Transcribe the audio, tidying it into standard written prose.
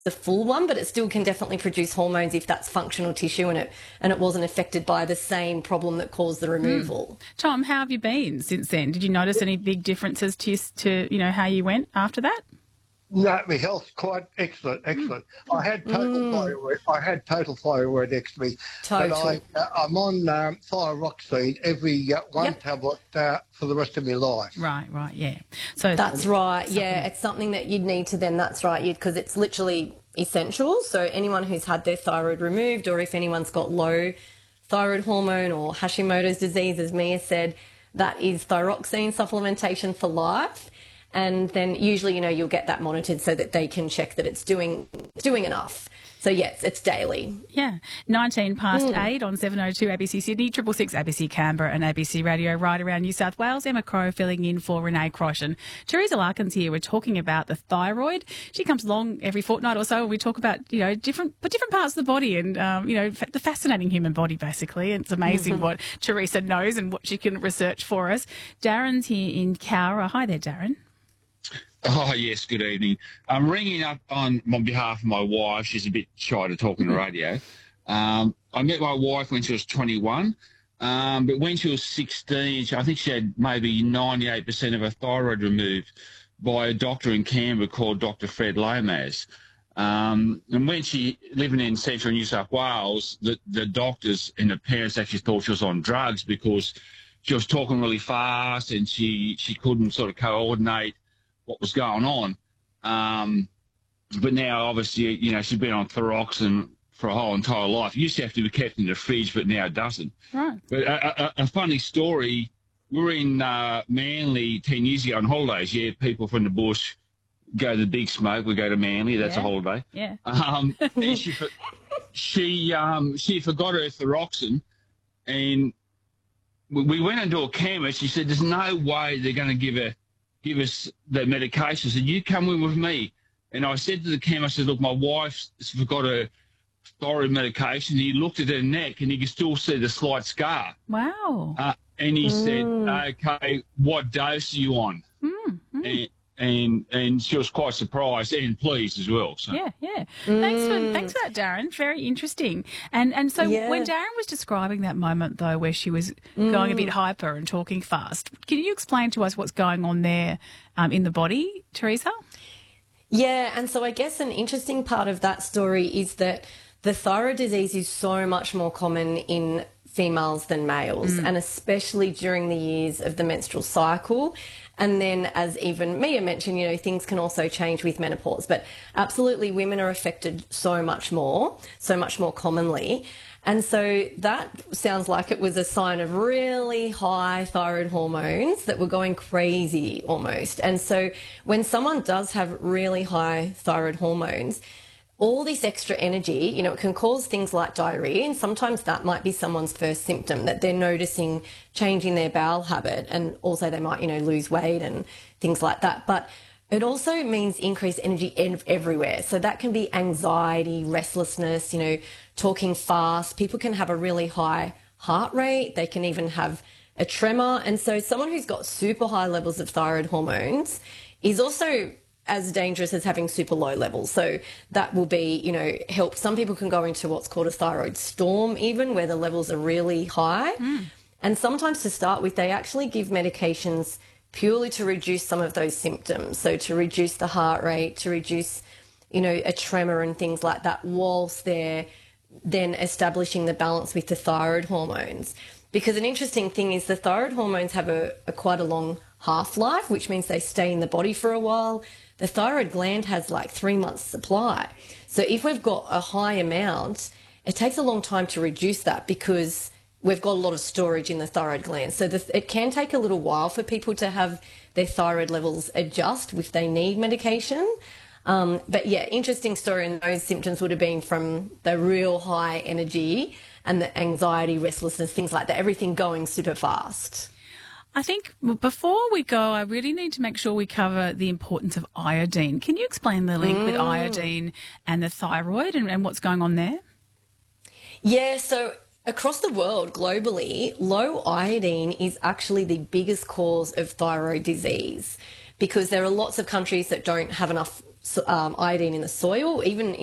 the full one, but it still can definitely produce hormones if that's functional tissue and it wasn't affected by the same problem that caused the removal. Tom, how have you been since then? Did you notice any big differences to how you went after that? No, my health's quite excellent. I had total thyroidectomy. Total. But I'm on thyroxine every one tablet for the rest of my life. Right, yeah. So that's right. Yeah, it's something that you'd need to then. That's right, because it's literally essential. So anyone who's had their thyroid removed, or if anyone's got low thyroid hormone or Hashimoto's disease, as Mia said, that is thyroxine supplementation for life. And then usually, you'll get that monitored so that they can check that it's doing enough. So, yes, it's daily. Yeah. 19 past 8 on 702 ABC Sydney, 666 ABC Canberra and ABC Radio right around New South Wales. Emma Crow filling in for Renee Crosh. And Teresa Larkins here. We're talking about the thyroid. She comes along every fortnight or so and we talk about, different parts of the body and, the fascinating human body, basically. And it's amazing what Teresa knows and what she can research for us. Darren's here in Cowra. Hi there, Darren. Oh, yes, good evening. I'm ringing up on behalf of my wife. She's a bit shy to talk on the radio. I met my wife when she was 21, but when she was 16, I think she had maybe 98% of her thyroid removed by a doctor in Canberra called Dr. Fred Lomas. And when she living in central New South Wales, the doctors and the parents actually thought she was on drugs because she was talking really fast and she couldn't sort of coordinate what was going on. But now, obviously, she's been on thyroxine for her whole entire life. It used to have to be kept in the fridge, but now it doesn't. Right. But a funny story, we were in Manly 10 years ago on holidays. Yeah, people from the bush go to the Big Smoke. We go to Manly. That's a holiday. Yeah. And she forgot her thyroxine, and we went into a chemist. She said, there's no way they're going to give us the medication. I said, you come in with me. And I said to the chemist, I said, look, my wife's forgot her thyroid medication. He looked at her neck and he could still see the slight scar. Wow. And he said, okay, what dose are you on? And she was quite surprised and pleased as well. So. Yeah. Thanks for that, Darren. Very interesting. And so when Darren was describing that moment, though, where she was going a bit hyper and talking fast, can you explain to us what's going on there in the body, Teresa? Yeah, and so I guess an interesting part of that story is that the thyroid disease is so much more common in females than males, and especially during the years of the menstrual cycle. And then, as even Mia mentioned, things can also change with menopause. But absolutely, women are affected so much more commonly. And so that sounds like it was a sign of really high thyroid hormones that were going crazy almost. And so when someone does have really high thyroid hormones, all this extra energy, it can cause things like diarrhea, and sometimes that might be someone's first symptom that they're noticing changing their bowel habit, and also they might, lose weight and things like that. But it also means increased energy everywhere. So that can be anxiety, restlessness, talking fast. People can have a really high heart rate. They can even have a tremor. And so someone who's got super high levels of thyroid hormones is also as dangerous as having super low levels. So that will be, help. Some people can go into what's called a thyroid storm even, where the levels are really high. And sometimes to start with, they actually give medications purely to reduce some of those symptoms. So to reduce the heart rate, to reduce, a tremor and things like that, whilst they're then establishing the balance with the thyroid hormones. Because an interesting thing is the thyroid hormones have a quite a long half-life, which means they stay in the body for a while. The thyroid gland has like 3 months supply. So if we've got a high amount, it takes a long time to reduce that because we've got a lot of storage in the thyroid gland. So it can take a little while for people to have their thyroid levels adjust if they need medication. But yeah, interesting story, and those symptoms would have been from the real high energy and the anxiety, restlessness, things like that, everything going super fast. I think before we go, I really need to make sure we cover the importance of iodine. Can you explain the link with iodine and the thyroid and what's going on there? Yeah, so across the world, globally, low iodine is actually the biggest cause of thyroid disease because there are lots of countries that don't have enough iodine in the soil, even